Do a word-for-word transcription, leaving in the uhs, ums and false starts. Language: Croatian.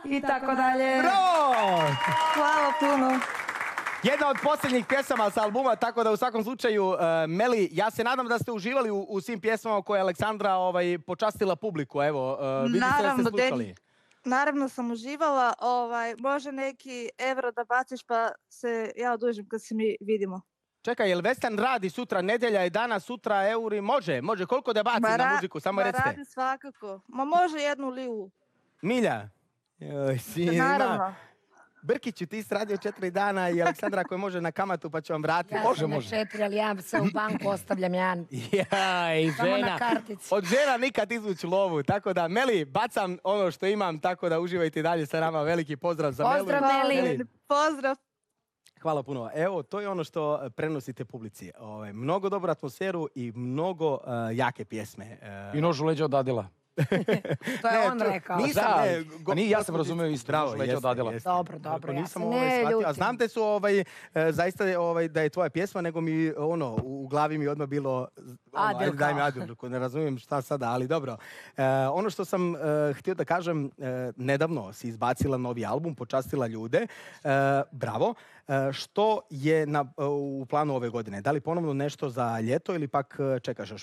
i tako dalje. Bravo! Hvala puno. Jedna od posljednjih pjesama sa albuma, tako da u svakom slučaju, uh, Meli, ja se nadam da ste uživali u, u svim pjesmama koje je Aleksandra ovaj, počastila publiku. Evo, uh, vidi se da ste slušali. Den, naravno sam uživala. Ovaj, može neki evro da baciš pa se ja odužim kad se mi vidimo. Čekaj, jel Vestan radi sutra, nedjelja je danas, sutra euri? Može, može. Koliko da baci na muziku? Samo recite. Radi svakako. Ma može jednu livu. Milja? Joj, sina. Naravno. Brkiću, ti si radio četiri dana i Aleksandra koji može na kamatu pa će vam vratiti. Ja može, sam može. na četiri, ali ja se u banku ostavljam jedan. Jaj, Samo žena. na kartici. Od žena nikad izvući lovu. Tako da, Meli, bacam ono što imam, tako da uživajte dalje sa nama. Veliki pozdrav za Melu. Pozdrav, Meli. Pozdrav. Hvala puno. Evo, to je ono što prenosite publici. Ove, mnogo dobru atmosferu i mnogo uh, jake pjesme. Uh, I nož u leđa od Adila. To je on rekao. Nisam, da, ne, go, nije, ja sam razumio isto. Bravo, leđa od Adila. Jeste. Dobro, dobro, ja nisam se ovaj, ne shvatio. ljutim. A znam da su ovaj, zaista ovaj, da je tvoja pjesma, nego mi ono, u glavi mi odmah bilo ono, Adil ajde, daj mi kao. Adilku, ne razumijem šta sada, ali dobro. E, ono što sam e, htio da kažem, e, nedavno si izbacila novi album, počastila ljude. E, bravo. E, što je na, u planu ove godine? Da li ponovno nešto za ljeto ili pak čekaš još